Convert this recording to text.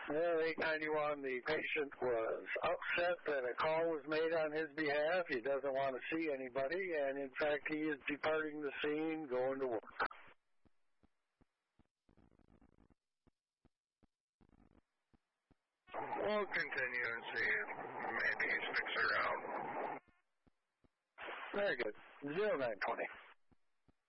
Well, 891, the patient was upset that a call was made on his behalf. He doesn't want to see anybody, and in fact, he is departing the scene, going to work. We'll continue and see if maybe he sticks around. Very good. 0920.